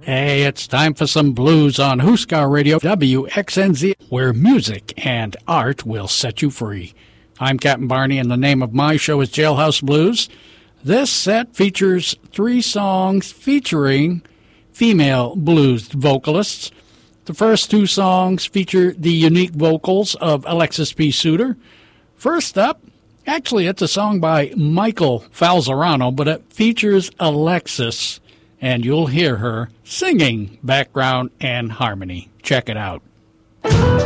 Hey, it's time for some blues on Huskar Radio, WXNZ, where music and art will set you free. I'm Captain Barney, and the name of my show is Jailhouse Blues. This set features 3 songs featuring female blues vocalists. The first 2 songs feature the unique vocals of Alexis P. Suter. First up, actually, it's a song by Michael Falzerano, but it features Alexis, and you'll hear her singing background and harmony. Check it out.